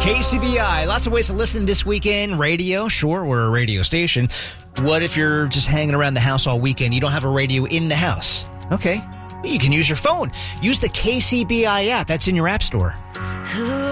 KCBI. Lots of ways to listen this weekend. Radio, sure, we're a radio station. What if you're just hanging around the house all weekend? You don't have a radio in the house. Okay. You can use your phone. Use the KCBI app. That's in your app store.